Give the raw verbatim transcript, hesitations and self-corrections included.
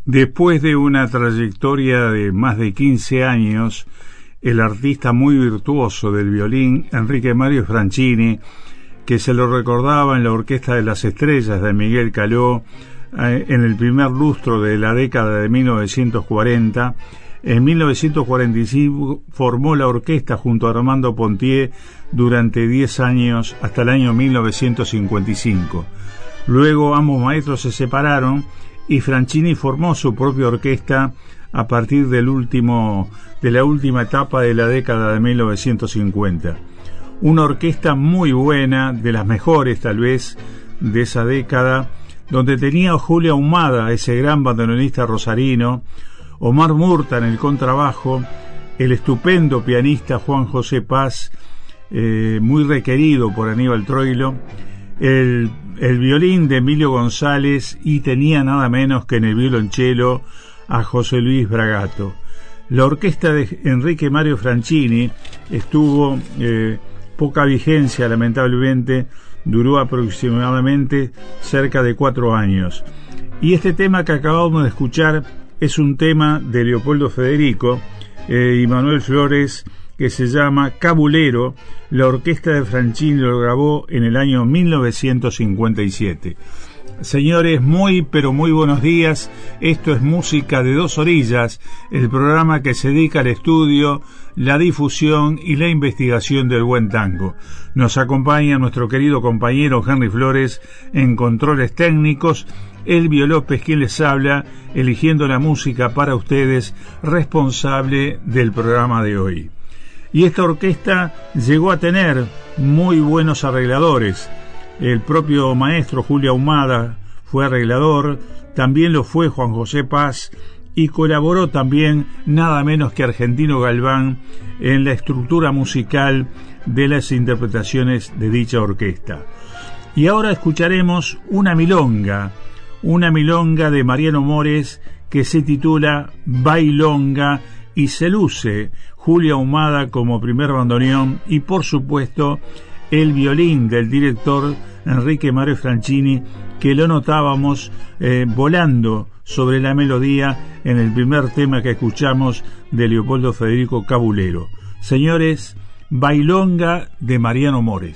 Después de una trayectoria de más de quince años, el artista muy virtuoso del violín, Enrique Mario Franchini, que se lo recordaba en la Orquesta de las Estrellas de Miguel Caló, eh, en el primer lustro de la década de mil novecientos cuarenta, en mil novecientos cuarenta y cinco formó la orquesta junto a Armando Pontier durante diez años hasta el año mil novecientos cincuenta y cinco. Luego ambos maestros se separaron y Franchini formó su propia orquesta a partir del último, de la última etapa de la década de mil novecientos cincuenta. Una orquesta muy buena, de las mejores tal vez de esa década, donde tenía a Julio Ahumada, ese gran bandoneonista rosarino, Omar Murta en el contrabajo, el estupendo pianista Juan José Paz, eh, muy requerido por Aníbal Troilo, el, el violín de Emilio González, y tenía nada menos que en el violonchelo a José Luis Bragato. La orquesta de Enrique Mario Franchini estuvo eh, poca vigencia, lamentablemente, duró aproximadamente cerca de cuatro años. Y este tema que acabamos de escuchar es un tema de Leopoldo Federico eh, y Manuel Flores, que se llama Cabulero. La orquesta de Franchini lo grabó en el año mil novecientos cincuenta y siete. Señores, muy pero muy buenos días. Esto es Música de Dos Orillas, el programa que se dedica al estudio, la difusión y la investigación del buen tango. Nos acompaña nuestro querido compañero Henry Flores en controles técnicos, Elvio López quien les habla, eligiendo la música para ustedes, responsable del programa de hoy. Y esta orquesta llegó a tener muy buenos arregladores. El propio maestro Julio Ahumada fue arreglador, también lo fue Juan José Paz, y colaboró también nada menos que Argentino Galván en la estructura musical de las interpretaciones de dicha orquesta. Y ahora escucharemos una milonga, una milonga de Mariano Mores que se titula Bailonga, y se luce Julio Ahumada como primer bandoneón y por supuesto el violín del director Enrique Mario Franchini, que lo notábamos eh, volando sobre la melodía en el primer tema que escuchamos de Leopoldo Federico Cabulero. Señores, Bailonga de Mariano Mores.